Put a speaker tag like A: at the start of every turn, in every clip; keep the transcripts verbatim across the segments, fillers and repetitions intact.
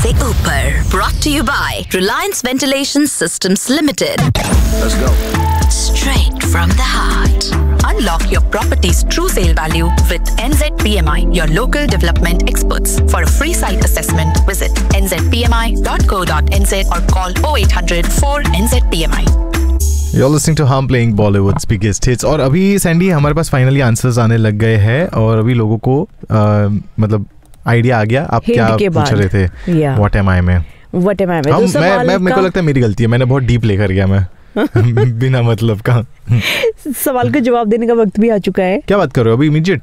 A: से ऊपर, brought to you by Reliance Ventilation Systems Limited.
B: Let's go.
A: Straight from the heart. Unlock your property's true sale value with N Z P M I, your local development experts. For a free site assessment, visit n z p m i dot co dot n z or call oh eight hundred four N Z P M I.
C: You're listening to हम playing Bollywood's biggest hits. और अभी Sandy हमारे पास finally answers आने लग गए हैं और अभी लोगों को आ, मतलब आइडिया आ गया आप क्या पूछ रहे थे व्हाट एम आई में
D: व्हाट एम आई में
C: हम
D: तो
C: मैं मैं मेरे को लगता है मेरी गलती है, मैंने बहुत डीप लेकर गया मैं बिना मतलब का
D: सवाल का जवाब देने का वक्त भी आ चुका है.
C: क्या बात कर रहे हो अभी इमीडिएट?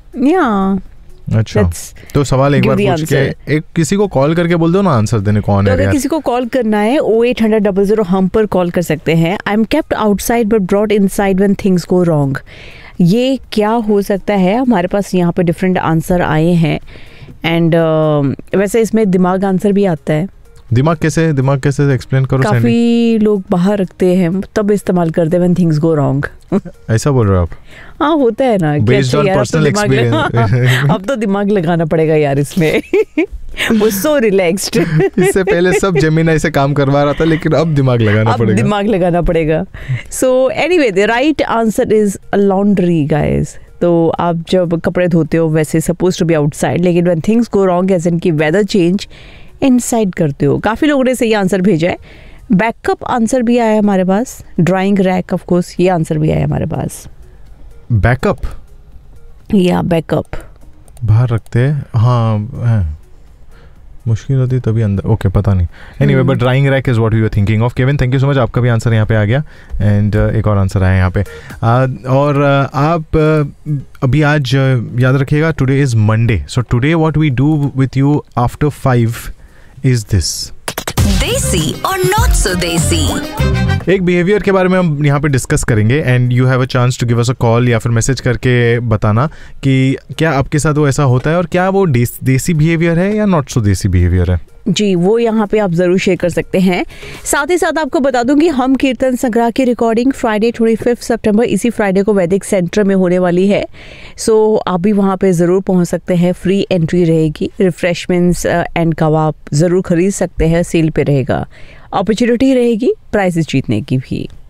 D: या
C: अच्छा तो सवाल एक बार पूछ के एक किसी को कॉल करके बोल दो ना आंसर देने कौन
D: तो
C: है.
D: अगर किसी को कॉल करना है ओ एट हंड्रेड डबल जीरो हम पर कॉल कर सकते हैं. I am kept outside but brought inside when things go wrong. ये क्या हो सकता है? हमारे पास यहाँ पे डिफरेंट आंसर आए हैं एंड uh, वैसे इसमें दिमाग आंसर भी आता है.
C: दिमाग कैसे दिमाग कैसे एक्सप्लेन करो.
D: काफी लोग बाहर रखते हैं तब इस्तेमाल करते हैं व्हेन थिंग्स गो रॉन्ग.
C: ऐसा बोल रहे हो आप?
D: हाँ होता है ना.
C: Based on personal experience.
D: अब तो दिमाग लगाना पड़ेगा यार इसमें. वो सो रिलैक्स्ड.
C: इससे पहले सब जेमिनी से काम करवा रहा था लेकिन अब दिमाग लगाना
D: अब
C: पड़ेगा.
D: दिमाग लगाना पड़ेगा. So anyway the right answer is laundry guys. तो आप जब कपड़े धोते हो वैसे सपोज टू बी आउटसाइड, लेकिन when things go wrong as in की वेदर चेंज इनसाइड करते हो. काफ़ी लोगों ने सही आंसर भेजा है. बैकअप आंसर भी आया हमारे पास. ड्राइंग रैक ऑफ कोर्स ये आंसर भी आया हमारे पास.
C: बैकअप
D: या बैकअप
C: बाहर रखते हैं. हाँ है. मुश्किल होती तभी अंदर. ओके पता नहीं. Anyway but drawing rack is what we were thinking of. Kevin thank you so much. आपका भी आंसर यहाँ पे आ गया एंड uh, एक और आंसर आया यहाँ पे. uh, और uh, आप uh, अभी आज uh, याद रखिएगा today is Monday. So today what we do with you after five is this.
A: देसी और नॉट सो देसी.
C: एक बिहेवियर के बारे में हम यहाँ पे डिस्कस करेंगे and you have a chance to give us a call या फिर मैसेज करके बताना कि क्या आपके साथ वो ऐसा होता है और क्या वो देसी बिहेवियर है या नॉट सो देसी बिहेवियर है.
D: जी वो यहाँ पे आप ज़रूर शेयर कर सकते हैं. साथ ही साथ आपको बता दूं कि हम कीर्तन संग्रह की रिकॉर्डिंग फ्राइडे ट्वेंटी फिफ्थ सितंबर इसी फ्राइडे को वैदिक सेंटर में होने वाली है. सो आप भी वहाँ पे ज़रूर पहुँच सकते हैं. फ्री एंट्री रहेगी. रिफ्रेशमेंट्स एंड कबाब ज़रूर खरीद सकते हैं. सेल पे रहेगा. अपॉर्चुनिटी रहेगी प्राइजेस जीतने की भी.